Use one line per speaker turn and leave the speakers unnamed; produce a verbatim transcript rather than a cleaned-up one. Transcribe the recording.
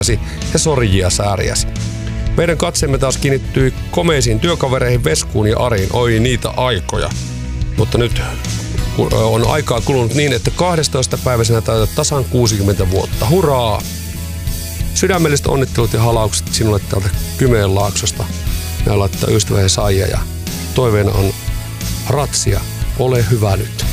ja sorjia sääriäsi. Meidän katseemme taas kiinnittyi komeisiin työkavereihin Veskuun ja Ariin. Oi niitä aikoja. Mutta nyt on aikaa kulunut niin, että kahdestoista päiväisenä täytät tasan kuusikymmentä vuotta. Hurraa! Sydämelliset onnittelut ja halaukset sinulle täältä Kymenlaaksosta. Näin laittaa ystävä ja saija ja toiveena on ratsia. Ole hyvä nyt.